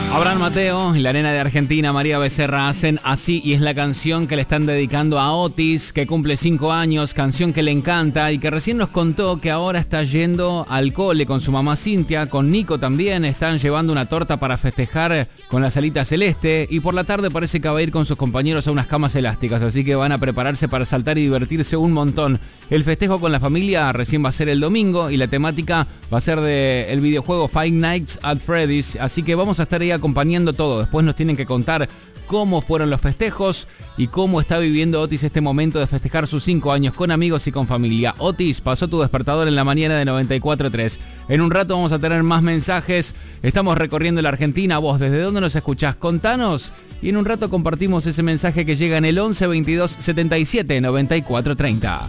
Abraham Mateo y la nena de Argentina, María Becerra, hacen Así, y es la canción que le están dedicando a Otis, que cumple 5 años, canción que le encanta y que recién nos contó que ahora está yendo al cole con su mamá Cintia, con Nico también, están llevando una torta para festejar con la salita celeste y por la tarde parece que va a ir con sus compañeros a unas camas elásticas, así que van a prepararse para saltar y divertirse un montón. El festejo con la familia recién va a ser el domingo y la temática va a ser del videojuego Five Nights at Freddy's, así que vamos a estar ahí acompañando todo. Después nos tienen que contar cómo fueron los festejos y cómo está viviendo Otis este momento de festejar sus 5 años con amigos y con familia. Otis, pasó tu despertador en la mañana de 94.3. En un rato vamos a tener más mensajes. Estamos recorriendo la Argentina. Vos, ¿desde dónde nos escuchás? Contanos. Y en un rato compartimos ese mensaje que llega en el 11 22 77 94 30.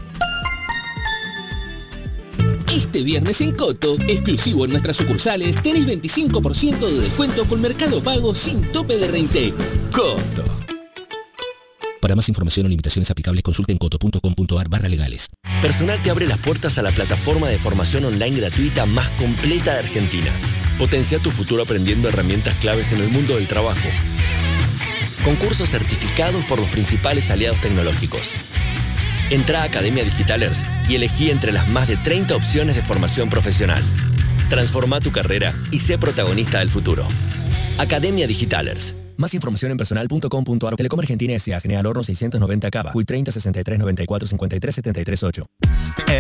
Este viernes en Coto, exclusivo en nuestras sucursales, tenés 25% de descuento con Mercado Pago sin tope de reintegro. Coto. Para más información o limitaciones aplicables, consulten coto.com.ar/legales. Personal te abre las puertas a la plataforma de formación online gratuita más completa de Argentina. Potencia tu futuro aprendiendo herramientas claves en el mundo del trabajo. Con cursos certificados por los principales aliados tecnológicos. Entrá a Academia Digitalers y elegí entre las más de 30 opciones de formación profesional. Transforma tu carrera y sé protagonista del futuro. Academia Digitalers. Más información en personal.com.ar. Telecom Argentina S.A. General Horno 690 Cava. Q30 63 94 53 73 8.